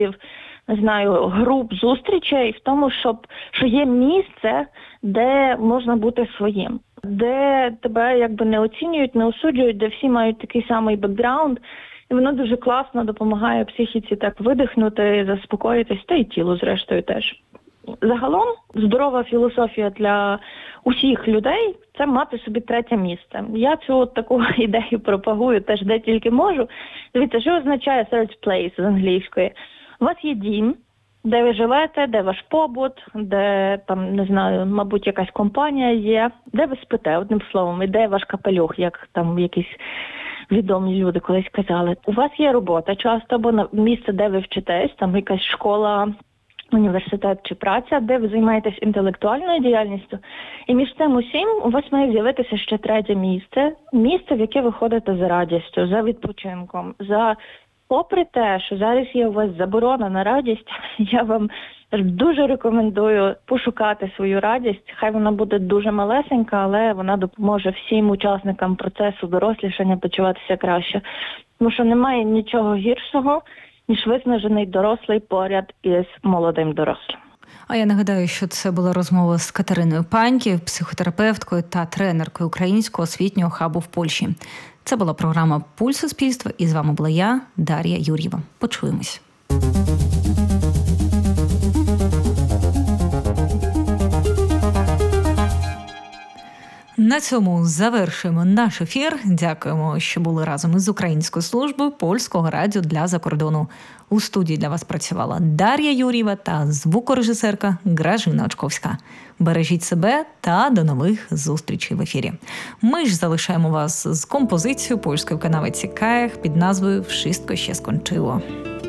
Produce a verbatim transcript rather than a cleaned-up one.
не знаю, груп зустрічей в тому, щоб, що є місце, де можна бути своїм, де тебе якби не оцінюють, не осуджують, де всі мають такий самий бекграунд. І воно дуже класно допомагає психіці так видихнути, заспокоїтись, та й тілу, зрештою, теж. Загалом, здорова філософія для усіх людей – це мати собі третє місце. Я цю от таку ідею пропагую теж де тільки можу. Дивіться, що означає third place з англійської? У вас є дім, де ви живете, де ваш побут, де, там, не знаю, мабуть, якась компанія є, де ви спите, одним словом, і де ваш капелюх, як там якісь відомі люди колись казали. У вас є робота часто, або місце, де ви вчитесь, там якась школа, університет чи праця, де ви займаєтесь інтелектуальною діяльністю. І між цим усім у вас має з'явитися ще третє місце. Місце, в яке ви ходите за радістю, за відпочинком, за... Попри те, що зараз є у вас заборона на радість, я вам дуже рекомендую пошукати свою радість. Хай вона буде дуже малесенька, але вона допоможе всім учасникам процесу дорослішання почуватися краще. Тому що немає нічого гіршого, ніж виснажений дорослий поряд із молодим дорослим. А я нагадаю, що це була розмова з Катериною Паньків, психотерапевткою та тренеркою Українського освітнього хабу в Польщі. Це була програма «Пульс суспільства» і з вами була я, Дар'я Юр'єва. Почуємось. На цьому завершуємо наш ефір. Дякуємо, що були разом із Українською службою Польського радіо для закордону. У студії для вас працювала Дар'я Юр'єва та звукорежисерка Гражина Очковська. Бережіть себе та до нових зустрічей в ефірі. Ми ж залишаємо вас з композицією польської виконавиці Каях під назвою «Wszystko się skończyło».